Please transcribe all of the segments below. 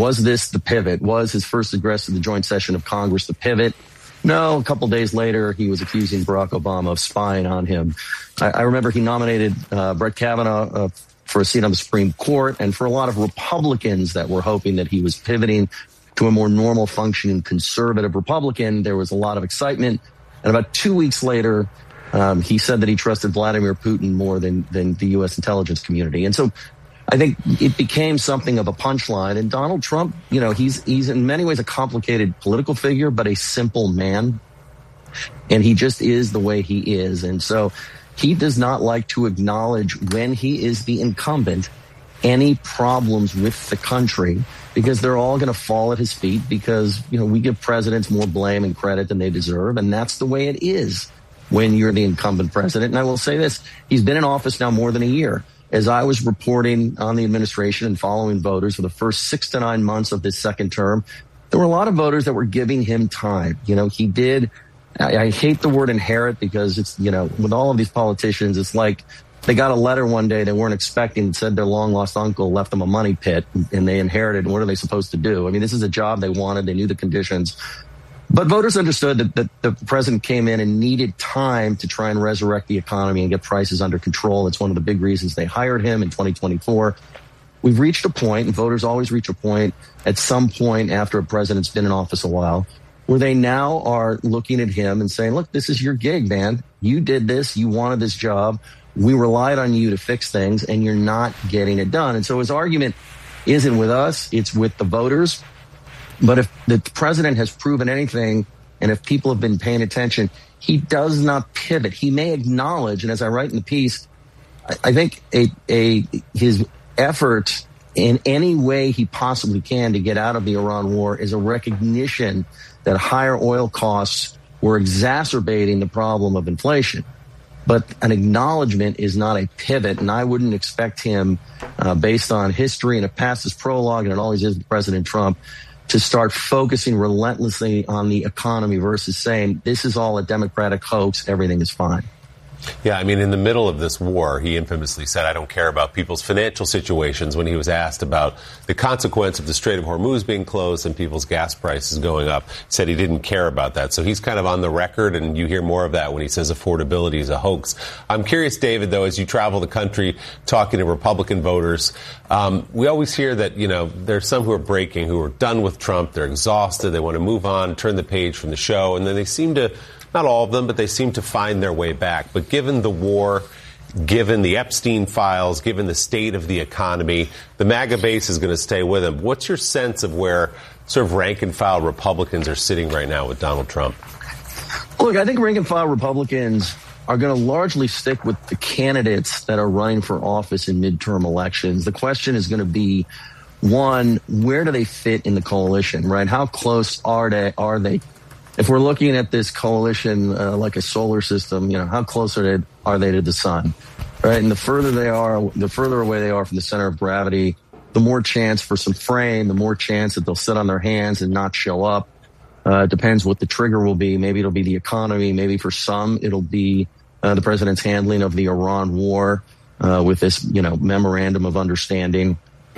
Was this the pivot? Was his first address to the joint session of Congress the pivot? No, a couple days later, he was accusing Barack Obama of spying on him. I remember he nominated Brett Kavanaugh for a seat on the Supreme Court, and for a lot of Republicans that were hoping that he was pivoting to a more normal functioning conservative Republican, there was a lot of excitement. And about 2 weeks later, he said that he trusted Vladimir Putin more than the U.S. intelligence community. And so I think it became something of a punchline. And Donald Trump, he's in many ways a complicated political figure, but a simple man. And he just is the way he is. And so he does not like to acknowledge, when he is the incumbent, any problems with the country, because they're all going to fall at his feet, because, we give presidents more blame and credit than they deserve. And that's the way it is when you're the incumbent president. And I will say this, he's been in office now more than a year. As I was reporting on the administration and following voters for the first 6 to 9 months of this second term, there were a lot of voters that were giving him time. He did. I hate the word inherit, because it's, with all of these politicians, it's like they got a letter one day they weren't expecting that said their long lost uncle left them a money pit, and they inherited. And what are they supposed to do? I mean, this is a job they wanted. They knew the conditions. But voters understood that the president came in and needed time to try and resurrect the economy and get prices under control. It's one of the big reasons they hired him in 2024. We've reached a point, and voters always reach a point at some point after a president's been in office a while, where they now are looking at him and saying, look, this is your gig, man. You did this. You wanted this job. We relied on you to fix things, and you're not getting it done. And so his argument isn't with us. It's with the voters. But if the president has proven anything, and if people have been paying attention, he does not pivot. He may acknowledge, and as I write in the piece, I think his effort in any way he possibly can to get out of the Iran war is a recognition that higher oil costs were exacerbating the problem of inflation. But an acknowledgement is not a pivot, and I wouldn't expect him, based on history and a past his prologue, and it always is with President Trump, to start focusing relentlessly on the economy versus saying this is all a Democratic hoax, everything is fine. Yeah, I mean, in the middle of this war, he infamously said, I don't care about people's financial situations, when he was asked about the consequence of the Strait of Hormuz being closed and people's gas prices going up. He said he didn't care about that. So he's kind of on the record, and you hear more of that when he says affordability is a hoax. I'm curious, David, though, as you travel the country talking to Republican voters, we always hear that, there's some who are breaking, who are done with Trump. They're exhausted. They want to move on, turn the page from the show. And then they seem to, not all of them, but they seem to find their way back. But given the war, given the Epstein files, given the state of the economy, the MAGA base is going to stay with him. What's your sense of where sort of rank and file Republicans are sitting right now with Donald Trump? Look, I think rank and file Republicans are going to largely stick with the candidates that are running for office in midterm elections. The question is going to be, one, where do they fit in the coalition, right? How close are they? If we're looking at this coalition like a solar system, how close are they to the sun, right? And the further away they are from the center of gravity, the more chance for some fraying, the more chance that they'll sit on their hands and not show up. Depends what the trigger will be. Maybe it'll be the economy. Maybe for some it'll be the president's handling of the Iran war with this, memorandum of understanding.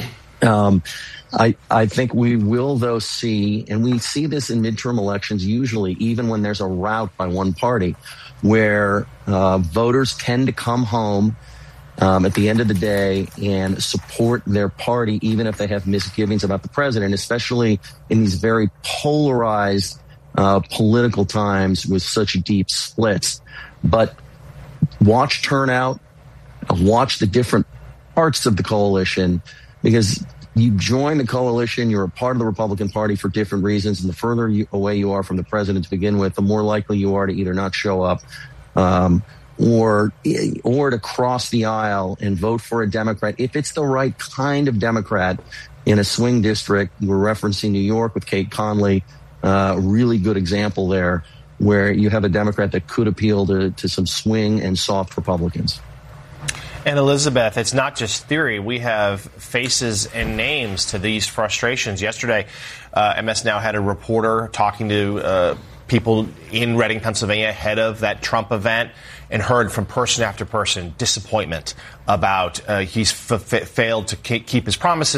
I think we will, though, see, and we see this in midterm elections usually, even when there's a rout by one party, where voters tend to come home at the end of the day and support their party, even if they have misgivings about the president, especially in these very polarized political times with such deep splits. But watch turnout, watch the different parts of the coalition, because you join the coalition, you're a part of the Republican Party for different reasons, and the further away you are from the president to begin with, the more likely you are to either not show up or to cross the aisle and vote for a Democrat. If it's the right kind of Democrat in a swing district, we're referencing New York with Kate Conley, a really good example there, where you have a Democrat that could appeal to some swing and soft Republicans. And Elizabeth, it's not just theory. We have faces and names to these frustrations. Yesterday, MS Now had a reporter talking to people in Reading, Pennsylvania, ahead of that Trump event, and heard from person after person disappointment about he's failed to keep his promises.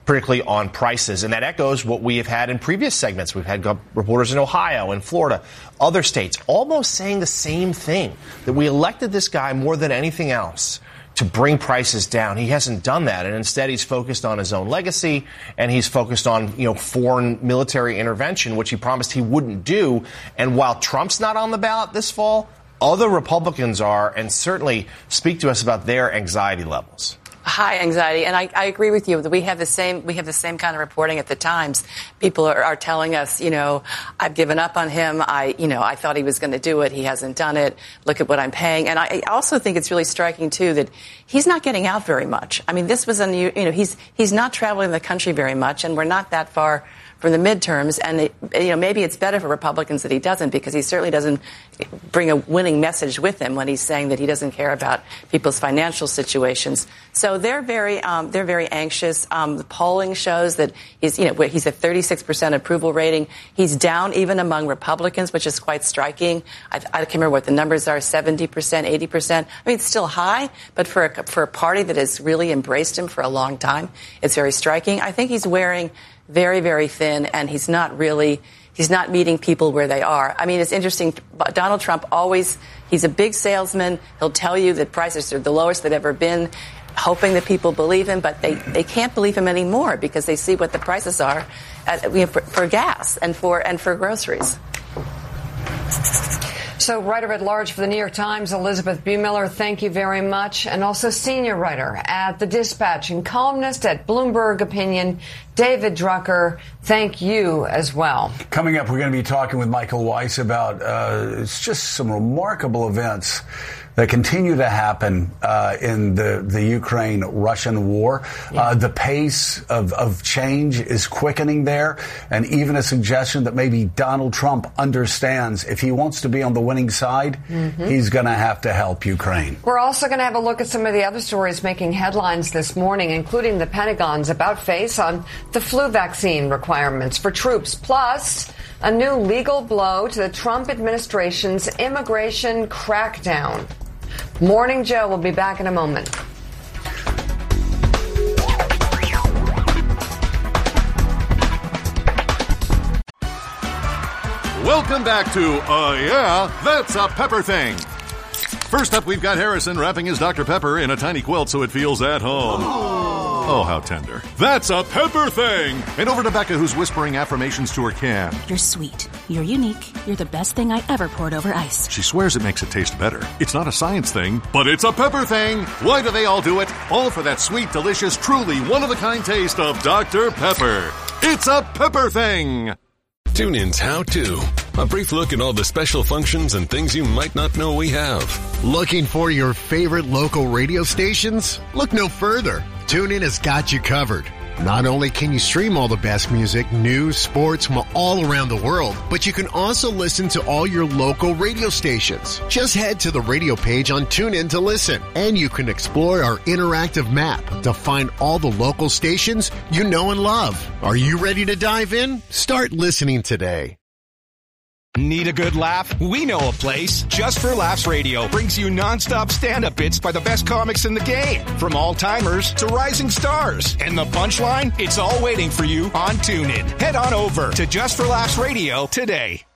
particularly on prices. And that echoes what we have had in previous segments. We've had reporters in Ohio and Florida, other states, almost saying the same thing, that we elected this guy more than anything else to bring prices down. He hasn't done that, and instead he's focused on his own legacy, and he's focused on, foreign military intervention, which he promised he wouldn't do. And while Trump's not on the ballot this fall, other Republicans are, and certainly speak to us about their anxiety levels. High anxiety, and I agree with you that we have the same kind of reporting at the Times. People are telling us, I've given up on him. I thought he was going to do it. He hasn't done it. Look at what I'm paying. And I also think it's really striking too that he's not getting out very much. I mean, this was he's not traveling the country very much, and we're not that far from the midterms, and maybe it's better for Republicans that he doesn't, because he certainly doesn't bring a winning message with him when he's saying that he doesn't care about people's financial situations. So they're very anxious. The polling shows that he's at 36% approval rating. He's down even among Republicans, which is quite striking. I can't remember what the numbers are, 70%, 80%. I mean, it's still high, but for a party that has really embraced him for a long time, it's very striking. I think he's wearing very, very thin, and he's not meeting people where they are. I mean, it's interesting. Donald Trump he's a big salesman. He'll tell you that prices are the lowest they've ever been, hoping that people believe him, but they can't believe him anymore because they see what the prices are for gas and for groceries. So, writer-at-large for the New York Times, Elizabeth Bumiller, thank you very much. And also senior writer at The Dispatch and columnist at Bloomberg Opinion, David Drucker, thank you as well. Coming up, we're going to be talking with Michael Weiss about it's just some remarkable events that continue to happen in the Ukraine-Russian war. Yeah. The pace of change is quickening there, and even a suggestion that maybe Donald Trump understands if he wants to be on the winning side, he's going to have to help Ukraine. We're also going to have a look at some of the other stories making headlines this morning, including the Pentagon's about-face on the flu vaccine requirements for troops, plus a new legal blow to the Trump administration's immigration crackdown. Morning Joe will be back in a moment. Welcome back to Yeah, That's a Pepper Thing. First up, we've got Harrison wrapping his Dr. Pepper in a tiny quilt so it feels at home. Oh, how tender. That's a Pepper Thing. And over to Becca, who's whispering affirmations to her can. You're sweet. You're unique. You're the best thing I ever poured over ice. She swears it makes it taste better. It's not a science thing, but it's a Pepper Thing. Why do they all do it? All for that sweet, delicious, truly one-of-a-kind taste of Dr. Pepper. It's a Pepper Thing. TuneIn's How To. A brief look at all the special functions and things you might not know we have. Looking for your favorite local radio stations? Look no further. TuneIn has got you covered. Not only can you stream all the best music, news, sports from all around the world, but you can also listen to all your local radio stations. Just head to the radio page on TuneIn to listen, and you can explore our interactive map to find all the local stations you know and love. Are you ready to dive in? Start listening today. Need a good laugh? We know a place. Just for Laughs Radio brings you nonstop stand-up bits by the best comics in the game, from all-timers to rising stars. And the punchline? It's all waiting for you on TuneIn. Head on over to Just for Laughs Radio today.